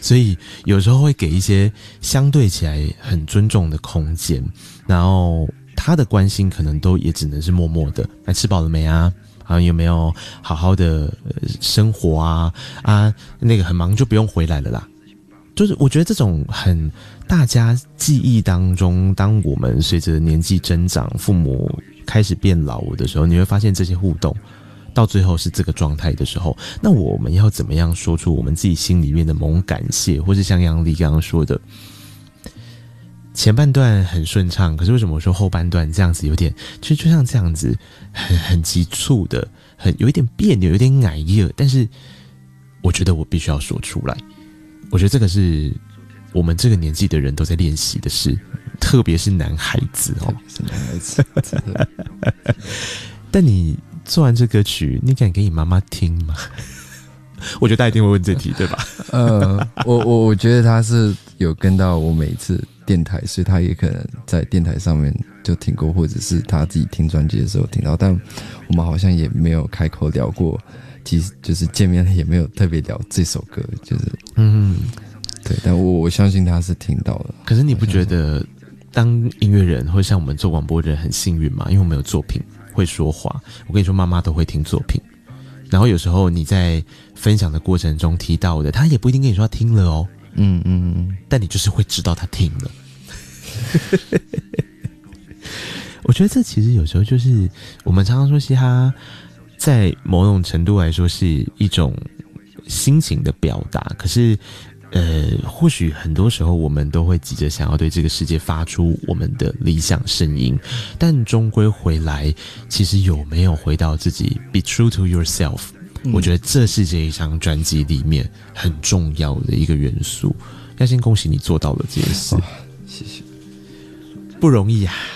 所以有时候会给一些相对起来很尊重的空间，然后他的关心可能都也只能是默默的，吃饱了没啊？好像有没有好好的生活啊？那个很忙就不用回来了啦。就是我觉得这种很大家记忆当中，当我们随着年纪增长，父母开始变老的时候，你会发现这些互动到最后是这个状态的时候，那我们要怎么样说出我们自己心里面的某种感谢，或是像杨丽刚刚说的，前半段很顺畅，可是为什么我说后半段这样子有点，就像这样子很急促的，有一点别扭，有点矮热，但是我觉得我必须要说出来。我觉得这个是我们这个年纪的人都在练习的事，特别是男孩子哦， 是男孩子。 但你做完这歌曲，你敢给你妈妈听吗？我觉得大家一定会问这题，对吧？ 我觉得他是有跟到我每一次电台，所以他也可能在电台上面就听过，或者是他自己听专辑的时候听到，但我们好像也没有开口聊过，其实就是见面也没有特别聊这首歌，就是对，但我相信他是听到了。 可是你不觉得当音乐人或像我们做广播的人很幸运吗？因为我们有作品会说话，我跟你说妈妈都会听作品，然后有时候你在分享的过程中提到的，他也不一定跟你说他听了哦，但你就是会知道他听了。我觉得这其实有时候就是我们常常说嘻哈在某种程度来说是一种心情的表达，可是或许很多时候我们都会急着想要对这个世界发出我们的理想声音，但终归回来，其实有没有回到自己 be true to yourself，我觉得这是这一张专辑里面很重要的一个元素。要先恭喜你做到了这件事， 谢谢， 不容易啊。